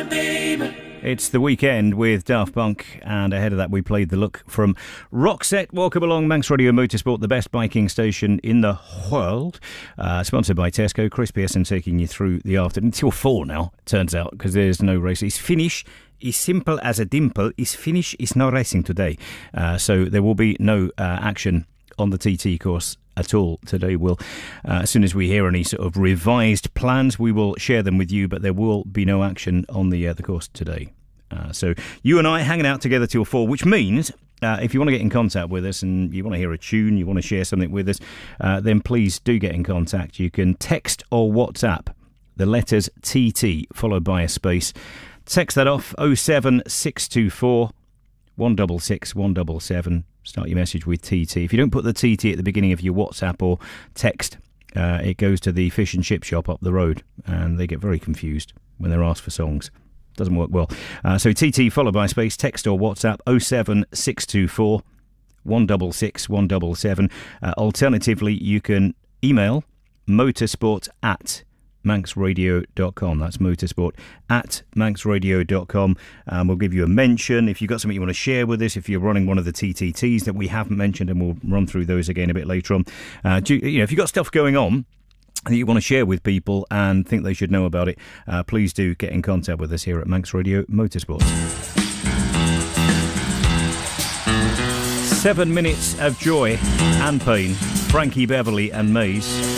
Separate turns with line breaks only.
It's the weekend with Daft Punk, and ahead of that we played The Look from Roxette. Welcome along, Manx Radio Motorsport, the best biking station in the world. Sponsored by Tesco. Chris Pearson taking you through the afternoon until 4 now, turns out, because there's no race. It's Finnish. Is simple as a dimple. Is Finnish. Is no racing today. So there will be no action on the TT course at all today. We'll, as soon as we hear any sort of revised plans, we will share them with you, but there will be no action on the course today. So you and I hanging out together till 4, which means if you want to get in contact with us and you want to hear a tune, you want to share something with us, then please do get in contact. You can text or WhatsApp the letters TT followed by a space. Text that off 07624 166 177. Start your message with TT. If you don't put the TT at the beginning of your WhatsApp or text, it goes to the fish and chip shop up the road, and they get very confused when they're asked for songs. Doesn't work well. So TT followed by space, text or WhatsApp 07624 166 177. Alternatively, you can email motorsport@manxradio.com. That's motorsport@manxradio.com. We'll give you a mention if you've got something you want to share with us, if you're running one of the TTTs that we haven't mentioned, and we'll run through those again a bit later on. If you've got stuff going on that you want to share with people and think they should know about it, please do get in contact with us here at Manx Radio Motorsport. 7 minutes of joy and pain. Frankie Beverly and Maze.